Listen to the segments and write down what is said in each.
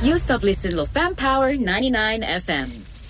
You stop listen lo Fam Power 99 FM.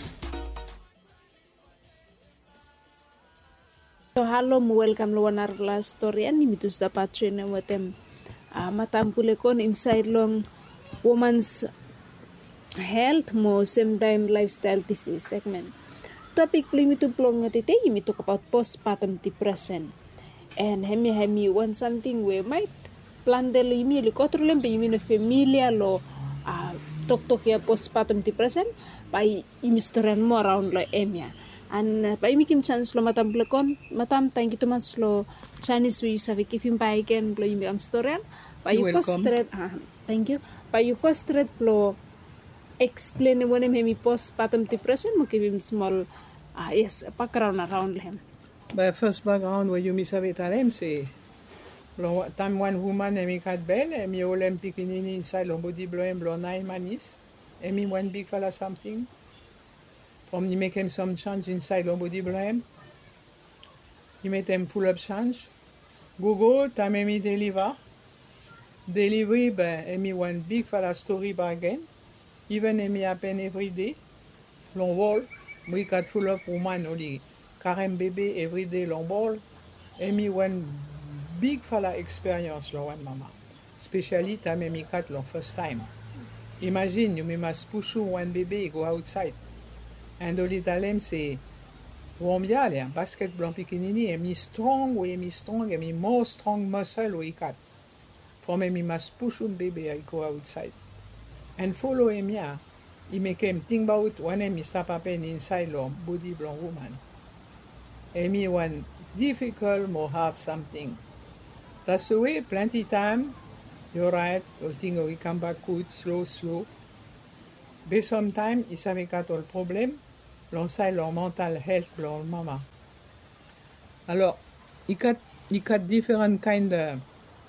So hello mo welcome lo wanar la story ani mitus dapat chene watem matampule kon inside long woman's health mo same time lifestyle disease segment. Topic limitu plong ngati we talk about postpartum depression. And hemi want something we might plan de limi li kotrolem be yimi no familia lo tok ya postpartum depression by imistoran mo around lo emia. And by making chance lo matam thank you to mas lo Chinese we have if him by again lo yimi am story by you posted thank you by you posted lo explain when hemi postpartum depression mo give him small yes background around him. But first background where you miss a veteran say time one woman emi kat ben emi Olympic in inside lo body blow 9 manis emi one big fella something from you make him some change inside lo body blow you make him full up change go time emi delivery ben emi one big fella story bargain even emi happen every day long wall we got full up woman only carême bébé every day long ball emi one big fala experience lo one mama especially time emi kat lo first time imagine you me must push one baby go outside and only talem say wombia le basket blanc pikinini emi strong emi more strong muscle we kat from emi must push baby I go outside and follow emia he make him think about when emi stop happen inside lo body blanc woman emi one difficult more hard something. That's the way, plenty time, you're right, all thing we come back good, slow. But sometimes, ils savaient qu'à tout le problème, l'on sait leur mental health, leur mama. Alors, il got different kind of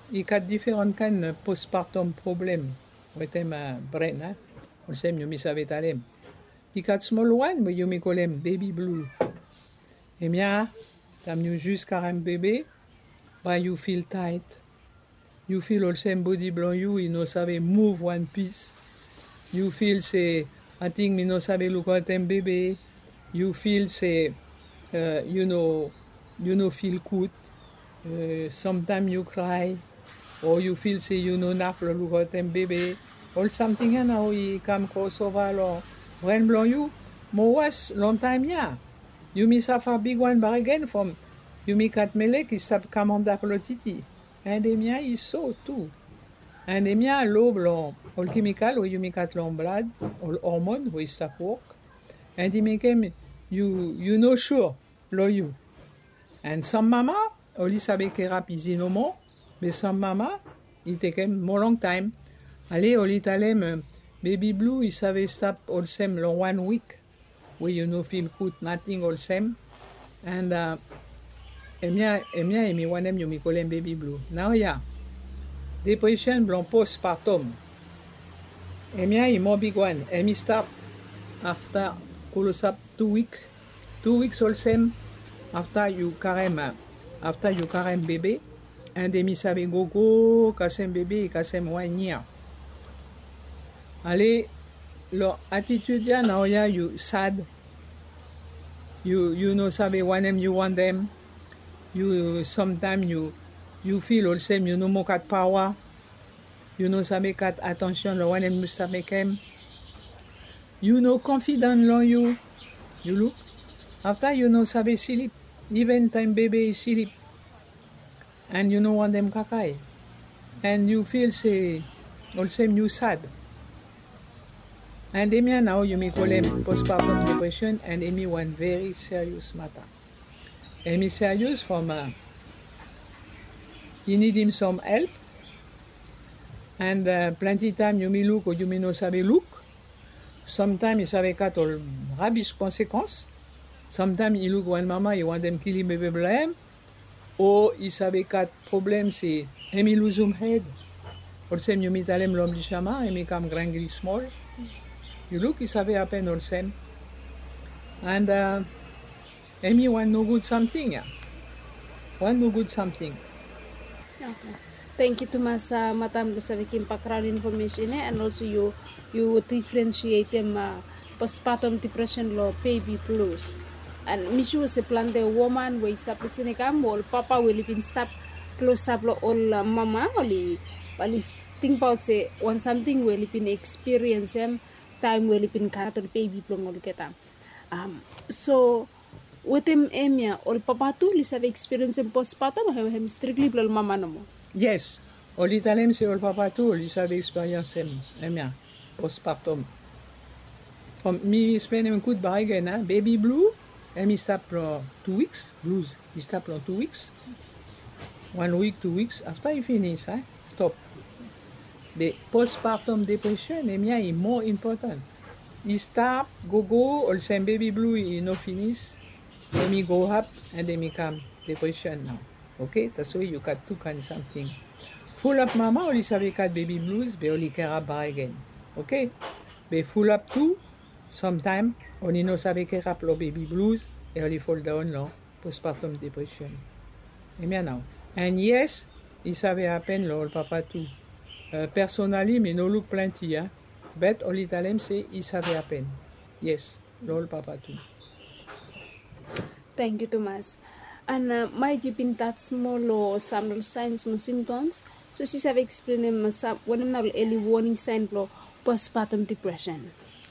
postpartum problem with them brain, hein. On sait, you miss avec talem. Il got small one, but you me call him baby blue. Et bien, tam you juste carême bébé, but you feel tight. You feel also body blow you no sabe move one piece. You feel say, I think me no sabe look at them baby. You feel say, you know feel good. Sometimes you cry, or you feel say you know not look at them baby. Or something and now he come crossover long. When blow you, more was long time yeah. You miss a big one but again from you make at mele qui stop commande aplotiti. And emia is so too. And emia low blanc, all chemical where you make at long blood, all hormone where stop work. And he make him you know sure, low you. And some mama, only sabe que rapide no more, but some mama, it take him more long time. Allez, only talem baby blue, he savait stop all same long 1 week. Where you no feel good, nothing all same. And emi one them you me call him baby blue. Now yeah, depression blanc postpartum. Emi more big one. Emi stop after close up 2 weeks. 2 weeks all same after you carême baby. And emi sabe go kasem baby kasem 1 year. Allez. Leur attitude ya now ya you sad. You know sabe one them you want them. You sometimes you feel all same you know more cat power. You know sabe cat attention lo one them you sabe kem. You know confident lo you look. After you know sabe sleep. Even time baby is sleep. And you know want them kakai. And you feel say all same you sad. And Emi now you may call him postpartum depression and Emi one very serious matter. Emi serious from you need him some help and plenty time you may look or you may no sabe look. Sometimes you sabe kat all rubbish consequence. Sometimes you look one mama you want them kill him baby blame or you sabe kat problem say Emi lose him head. Or same you meet alem l'homme du chama Emi come grangly small. You look, it savait happen all same. And Emi want no good something. Yeah. Want no good something. Okay. Thank you, Tomas, matam do sa viking background information and also you differentiate them postpartum depression lo baby blues. And misu was a plan the woman we stop listening or papa will even stop close up lo all mama only think about say when something will even experience time will even cut the baby plong all get so with them emia or papa too lisa experience postpartum hem strictly lo mama no mo. Yes, ol italem se ol papa tu, ol savait expérience emia, postpartum. From me spend un coup de barrigan, hein, baby blue, and he stop 2 weeks, blues, he stop 2 weeks. 1 week, 2 weeks, after he finish, hein, stop. The postpartum depression, emia is more important. He stop, go, all same baby blue, he no finish, then he go up, and then he come depression now. Okay, that's why you got two kinds of something. Full up mama, only savait 4 baby blues, but only care about again. Okay, but full up too, sometime only no savait care about baby blues, and only fall down no postpartum depression. Amen now. And yes, il savait à peine le papa tout. Personally, mais no look plenty, hein. But only talem say il savait à peine. Yes, le papa tout. Thank you, Thomas. And may jipin that small or some signs mo symptoms. So she have explained one of the early warning sign for postpartum depression.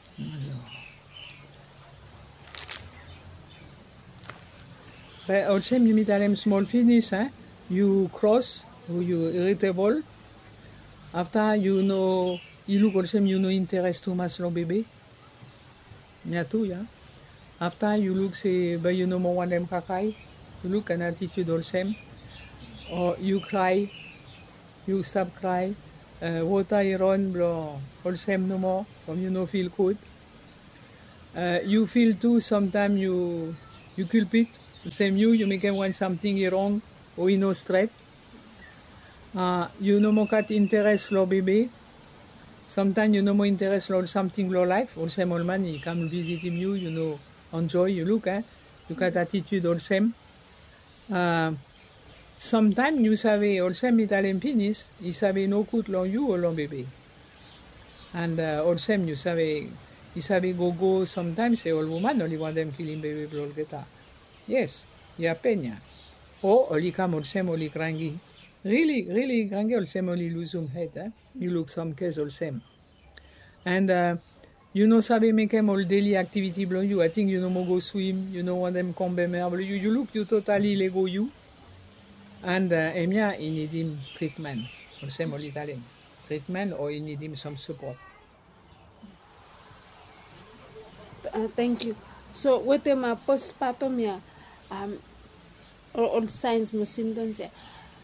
But also you meet them small finish, hein? You cross or you irritable. After you know you look also you know interest too much long baby. Me too, yeah. After you look say but you know more one them kakai. You look an attitude all same, or you cry, you stop cry, water you run blow all same no more, from you no feel good. You feel too sometimes you culpit, same you make want something wrong or you know straight. You no more got interest lo baby. Sometimes you no more interest lo something lo life, all same all man he come visit him you know enjoy you look you got attitude all same. Sometimes you savais also italien penis, il savait no coup long you or long baby. And also you savais, il savait go sometimes say all woman only want them killing baby blow geta. Yes, ya peña. Or only come also only grangi. Really grangi also only lose head, eh? You look some case also. And you know savais make them all daily activity blow you. I think you know more go swim, you know want them come blow you look you totally lego you. And emia he need him treatment, also more Italian. Treatment or he need him some support. Thank you. So with them postpartum yeah, all signs mo symptoms yeah,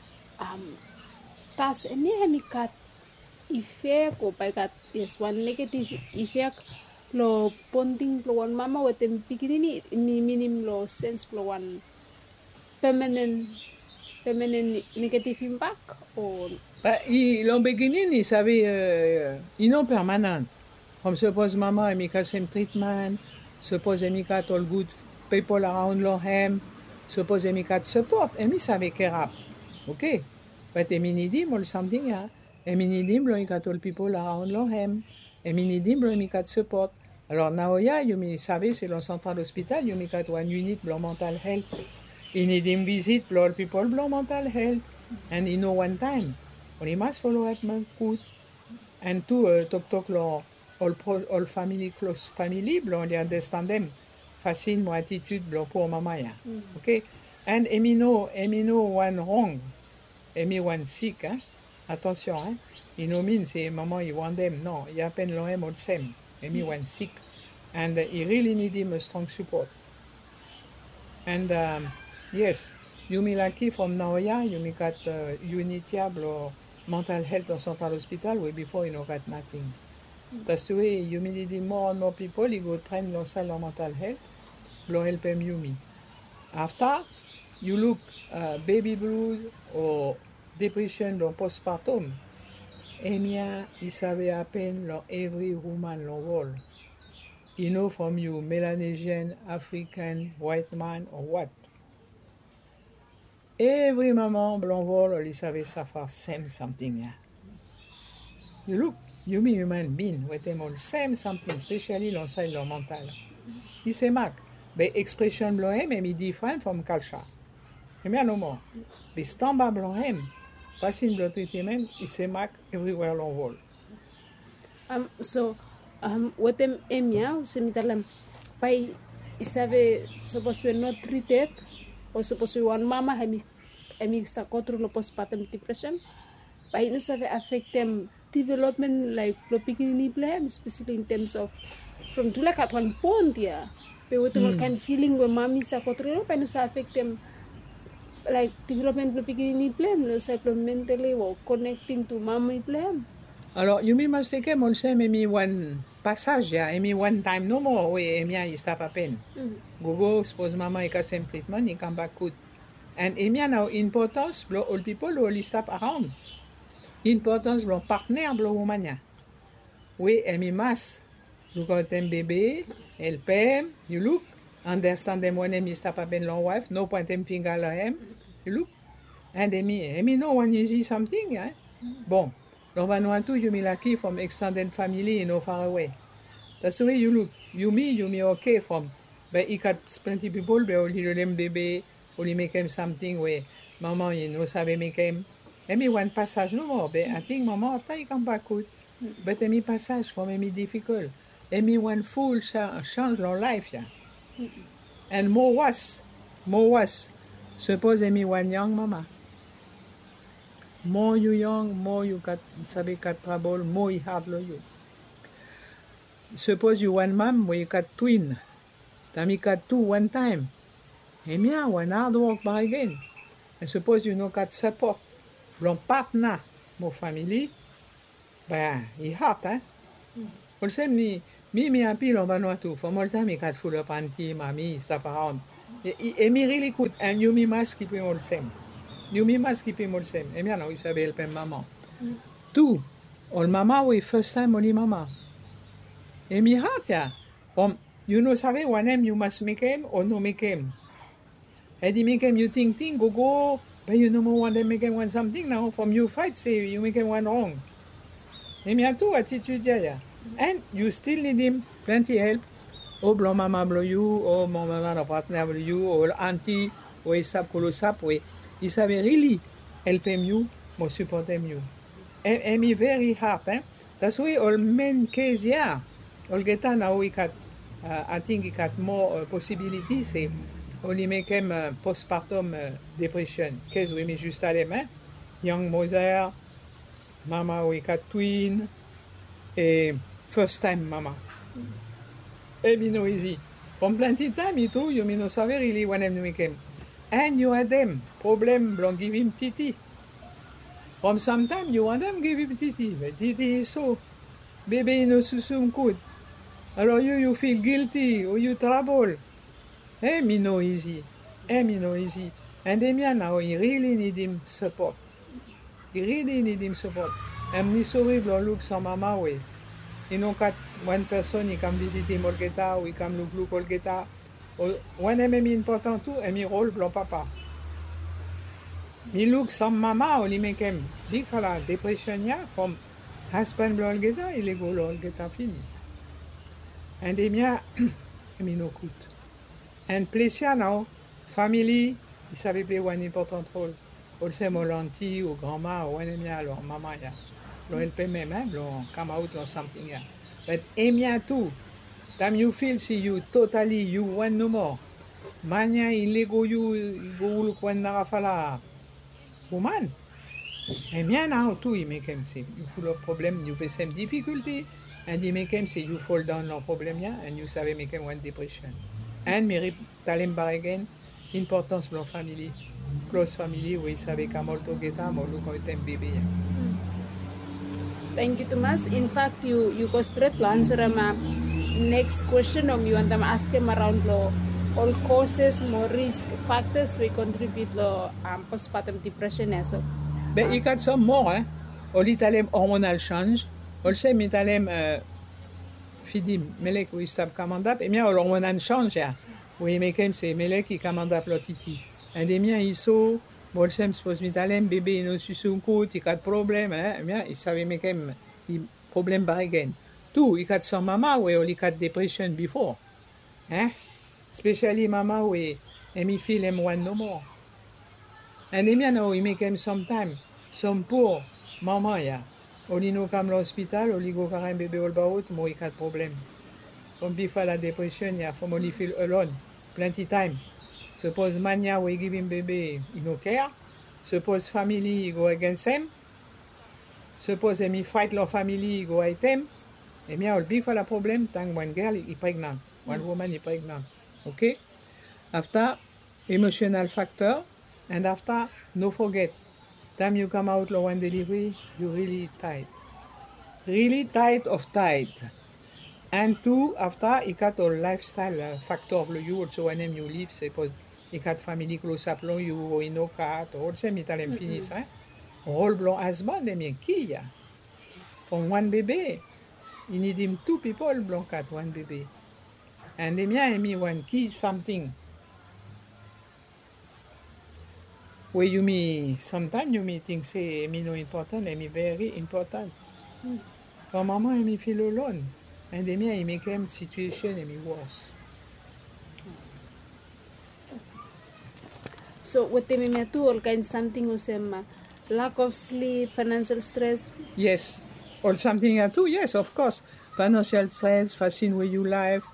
tas emi kat effect or by kat yes one negative effect lo bonding lo one mama with them beginning minim lo sense lo one permanent negative impact or L'an beginning il savait il non permanent. Comme suppose mama emi kat same treatment, suppose emi kat all good people around him, suppose emi kat support, emi savait care up. Okay, but emi need him or something yeah. Emi need him lo kat all people around him, emi need him lo emi kat support. Alors Naoya, you me savez c'est le central hospital, you me kat one unit blanc mental health. You need him visit all people blanc mental health, and you know one time. Well, he must follow up my good. And to talk lo all family close family blanc they understand them. Facile mo attitude blanc pour mama ya. Okay, and emi no one wrong, emi one sick. Attention, you know mean say mama you want them no, you happen lo him all same. Emi one sick, and he really need him a strong support. And yes, you me lucky from Naoya, you me got unitiable mental health or central hospital where before you know got nothing. That's the way you me need more and more people, you go train l'ensemble en mental health, blow help them you me. After you look baby blues or depression or postpartum, emia il savait à peine lo every woman lo world. You know from you Melanesian, African, white man or what. every maman blonvol oli savait suffer same something yeah. You look, you me human being, with them all same something, especially l'onside leur mental. Il se mak, be expression blohem emi different from culture. Emi no more. Be stamba blohem, pasin blotiti men, il se mak everywhere l'envol. So, wetem emia, semitalam, pai isabe supposed we're not treated, or supposed we want mama, emi sa control lo postpartum depression, pai no sabe affect them development like lo pikini blame, especially in terms of from to like at one point, yeah. But with all kind of feeling when mommy sa control, pai no sa affect them like development lo pikini blame, lo supplementally or connecting to mommy blame. Alors, you must take him also maybe one passage, yeah, maybe one time no more, we Emia is stop a pen. Go, suppose mama ika same treatment, he come back good. And Emia now importance, blow all people who only stop around. Importance blow partner blow woman. We Emi mas, look at them baby, help him, you look, understand them when Emi stop a pen long wife, no point them finger la him, you look. And Emi no one easy something, yeah. Bon. Dans Vanuatu, you me lucky from extended family, you know, far away. That's the way you look. You me okay from. But he got plenty people, but only them baby, only make him something where mama, you know, sabe make him. Emi one passage no more, but I think mama after he come back good. But emi passage from emi difficult. Emi one full change leur life, yeah. And more worse. Suppose emi one young mama. More you young, more you got trouble, more you hard lo you. Suppose you one mom where you got twin. Tami got two one time. Emia one hard work by again. And suppose you no got support. Long partner, more family. Bah, it hard, eh? Also me happy long Vanuatu. For more time he got full of auntie, mommy, stuff around. Emi really good, and you me must keep him all same. You me must keep him all same. Emi ano Isabel pen mama. Two, all mama we first time only mama. Emi hard ya. From you know sabe one name you must make him or no make him. Edi make him you think go, but you no more want them make him one something now. From you fight say you make him one wrong. Emi atu attitude ya. And you still need him plenty help. Oh blo mama blo you, oh mon mama no partner blo you, or auntie, or isap kolo sap we. Il savait really help you, more support you. And me very hard, eh? That's why all men case, yeah. All get now we got, I think he got more possibilities. Only make him postpartum depression. Case we me just à eh? Young mother, mama we got twin, first time mama. And me no easy. From plenty time it too, you me no savait really when him make him. And you had them problem, don't give him titi. From sometime you want them give him titi, but titi is so. Baby no susum good. Alors you feel guilty or you trouble. Me no easy. And Emia now he really need him support. And ni sorry blon look some mama way. You know got one person he come visit him Olgeta, we come look Olgeta. When emi important too, emi role blanc papa. Me look some mama only make him big fella depression ya from husband blanc geta, il go blanc geta finish. And emia emi no good. And plesia now family, il savait play one important role. Also mon auntie ou grandma ou emia alors mama ya. Lo help même hein, lo come out or something ya. But emia too. Time you feel see you totally you want no more. Manya ilego you go look when narafala woman. And me now too he make him say you full of problem, you face some difficulty, and he make him say you fall down no problem ya, and you savait make him one depression. And me talem bar again importance for family, close family, we savait kamolto geta molu ko item baby ya. Thank you, Thomas. In fact, you go straight to answer my next question. You want them ask him around all causes, more risk factors we contribute to postpartum depression as well. But you got some more, eh? Only talem hormonal change. Also, me talem fidim melek we stop commandap. Et bien hormonal change ya. We make him say melek he commandap lotiti. And et bien iso Bolsem spos mitalem, bébé ino susungkut, ikat problem, bien, il savait mekem, il problem barigen. Tu, ikat son mama, we oli kat depression before. Especially mama, we, emi feel em one no more. And emi now, he make him sometime, some poor mama, ya. Oli no kam l'hospital, oli go karen bébé ol baout, mo ikat problem. From before la depression, ya, from only feel alone, plenty time. Suppose mania, we give him baby, he no care. Suppose family, go against him. Suppose emi fight leur family, go at him. Emi all before la problem, tang one girl, he pregnant. One woman, he pregnant. Okay? After, emotional factor, and after, no forget, time you come out lo one delivery, you really tight. Really tight of tight. And two, after, you got all lifestyle factor, you also when you live, suppose, you got family close up, you, or no cat, or same Italian finish, All blanc husband, they mean key, from one baby, you need him two people, blanc cat, one baby. And they mean one key something. Where you me, sometimes you me think say, me no important, me very important. For mama, me feel alone. And they mean, make them situation, me worse. So what they mean too, all kinds something was lack of sleep, financial stress. Yes, or something too. Yes, of course. Financial stress, fascine where you live.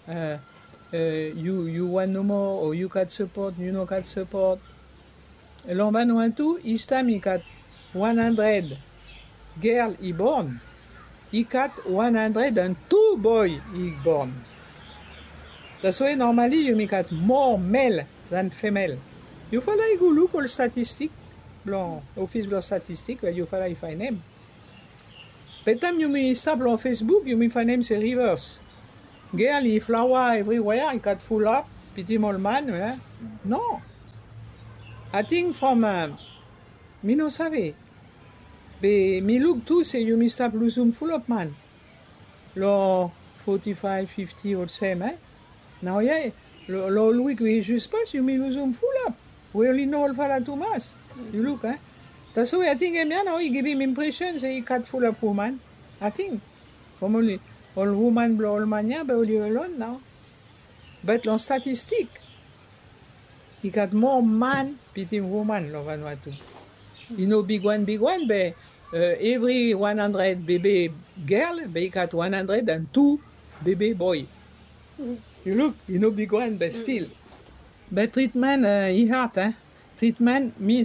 You want no more, or you got support, you no got support. L'on want to, each time he got 100 girl he born, he got 102 boy he born. That's why normally you make got more male than female. You follow go look all statistic, blanc, office blanc statistic, where you follow find them. But time you may stable on Facebook, you may find them say reverse. Girl, he flower everywhere, he got full up, pity small man, No. I think from, me no sabe. But me look too, say you may stop losing full up man. Lo 45, 50 or same, Now, yeah, lo week we just pass, you may lose them full up. We only know all fala too much. You look, That's why I think now he give him impression, say he cut full up woman. I think. From only all woman blow all mania, but only alone now. But on statistic, he got more man between woman, lo Vanuatu. You know, big one, but every 100 baby girl, he got 102 baby boy. You look, you know, big one, but still. But treatment, he hard, Treatment, me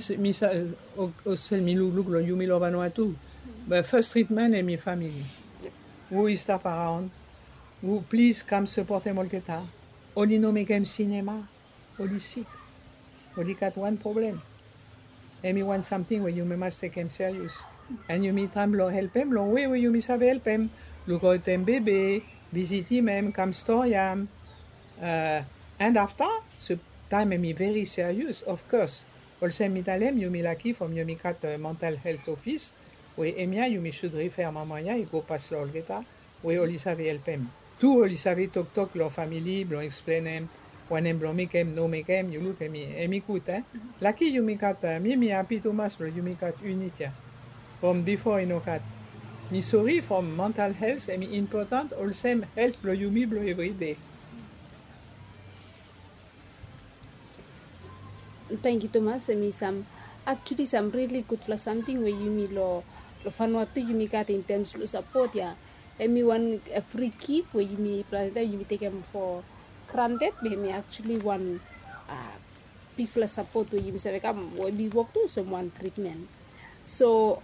look, you me lo Vanuatu. But first treatment, is my family. Who is staff around? Who please come support him all kita. Only no make him cinema. Only sick. Only got one problem. And me want something where you must take him serious. And you meet him, help him, long way where you must help him. Look at him baby, visit him, come story him. And after, so time me very serious, of course. Also me tell him, you me lucky from you me got mental health office. Where Emia, you me should refer mamaya, you go pass l'ol geta, where only save help him. Two only save talk leur family, blanc explain him. One em blanc make him, no make him, you look at me, écoute, Lucky you me got, me happy to mass, you me got unity. From before you know cat. Me sorry from mental health, and me important, all same health blow you me blow every day. Thank you, Thomas. Some really good for something where you me lo Vanuatu you me got in terms of support, me one a free keep where you me you me take them for granted, but me actually one people support where you say come where we work to someone treatment. So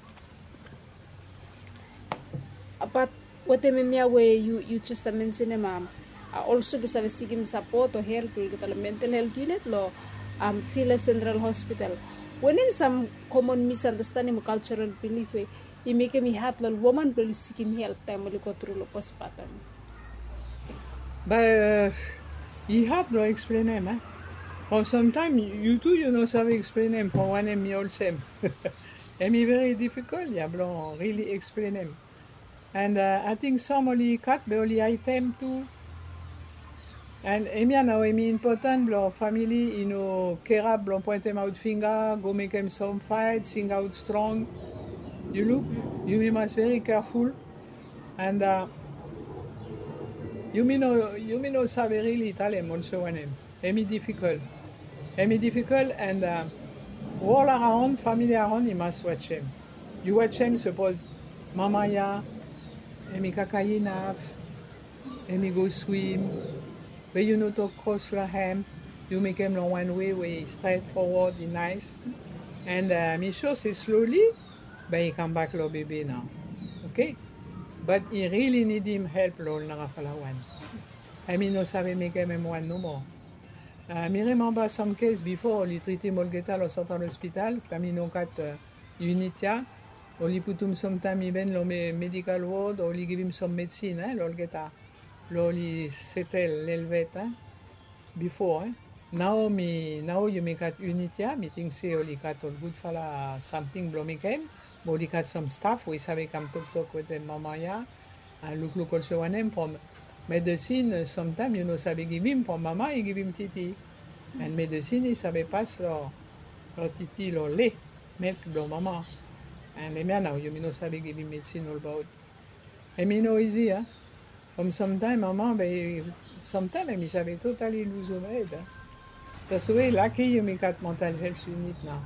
but what they mean where you just mention them also to have seeking support or help to get a mental health unit lo Phila Central Hospital. When in some common misunderstanding of cultural belief way, you make me hard little woman will seeking help time will go through the postpartum. But he had no explain him, For some time you too you know how to explain him for one and me also. And me very difficult, blanc really explain him. And I think some only cut the only item too. And Emia now important blo family kerab blo point them out finger, go make them some fight, sing out strong. You look, you must very careful. And you may know sabe really Italian also one him. Emi difficult and all around, family around, you must watch him. You watch him, suppose Mama ya, Emi kakayinaf, Emi go swim. But you know to cross the ham, you make him on one way straight forward, nice. And me sure say slowly, but he come back lo baby now. Okay? But he really need him help lo nakakalawan. I mean no sabe make him one no more. Me remember some case before, li treaty molgeta lo central hospital, kami no kat unitia, o li putum sometime even lo medical ward, o li give him some medicine, lo geta. Loli settle l'elvet before. Now you make at Unitia, me think say only cat all good fala something blomiken, but only cat some staff, we savait come talk with them mama ya, and look also one name from medicine, sometimes you know sabe give him from mama, he give him titi. And medicine he sabe pass lo titi lo lait, milk lo mama. And now you know sabe give him medicine all about. And me know easy, From sometimes, Mama, sometimes I savait totally lose your head. That's why lucky you make at mental health unit now.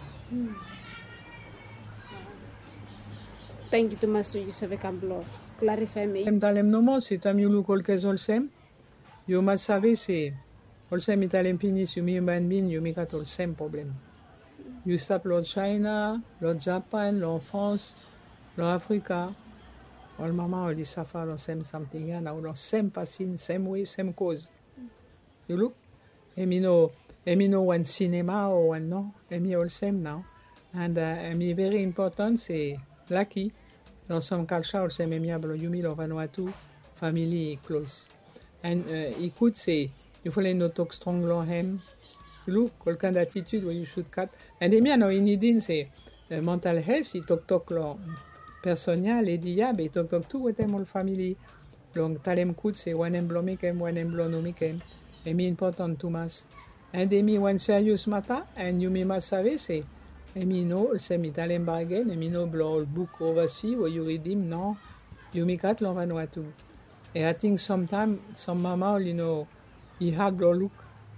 Thank you, Thomas. You savais Camblo. Clarify me. Talem nomo, c'est un miulu kolkez olsem. You must save c'est olsem italem finis you human being you make at olsem problem. You stop Lord China, Lord Japan, Lord France, Lord Africa. All mama all suffer on same something here now, same passing, same way, same cause. You look? Emi no one cinema or one no. Emi all same now. And emi very important, c'est lucky. Dans some culture, also emi ablo yumi lo Vanuatu, family close. And he could say, you faut no talk strong lo him. You look, all kind of attitude where you should cut. And emi no inidin say mental health, he talk lo. Personal et dia be talk tout with them all family. Donc talem could say one emblomikem, one emblonomikem. Emi important to mas. And emi one serious matter and you me must save say. Emi no se mi talem bargain, emi no blow book overseas where you read him no. You me cat lo Vanuatu. And I think sometimes some mama you know he hard blow look.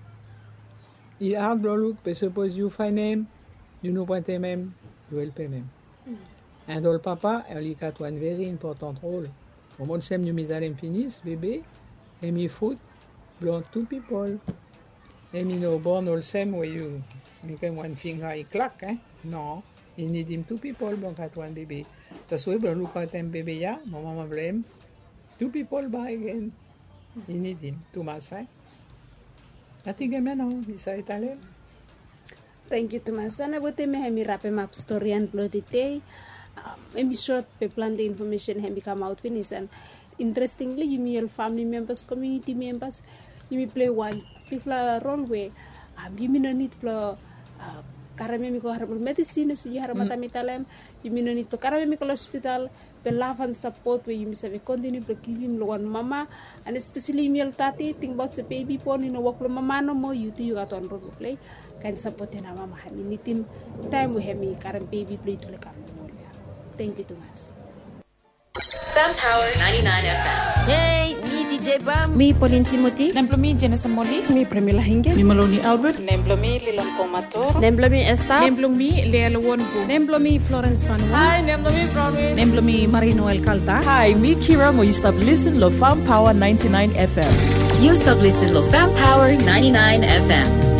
He hard blow look, but suppose you find him, you know what him, you help him. And all papa, he got one very important role. Au monde sem you mitalem finis, bébé, et me foot, blow two people. Et me no born all sem where you make him one finger, he clack, No, he need him two people, blow got one baby. That's why blow look at him baby ya, my mama blame. Two people by again. He need him, too much, I think I'm now, he say Italem. Thank you, Thomas. Sana buti me hemi rape map story and bloody day. Maybe short pe plan the information can become out finish and interestingly you mean family members, community members, you may play one people role where you may not need to karame ko harap medicine so you harap matamitalem you may not need to karame ko hospital pe love and support where you may have continue to give him one mama and especially meal tati think about the baby pon in work mama no more you do you got on role play can support na mama hami need him time we have me current baby play to like Thank you, Thomas. Fem Power 99 FM. Hey, me DJ Bam. Me Pauline Timothy. Nemplomi Jenessa Moli. Me Premila Hinge. Me Maloney Albert. Nemplomi Lilon Pomator. Nemplomi Esther. Nemplomi Leila Wonbu. Nemplomi Florence Van Wu. Hi, Nemplomi Broadway. Nemplomi Marinoel Calta. Hi, me Kira Mo. You stop listen lo Fam Power 99 FM. You stop listen lo Fem Power 99 FM.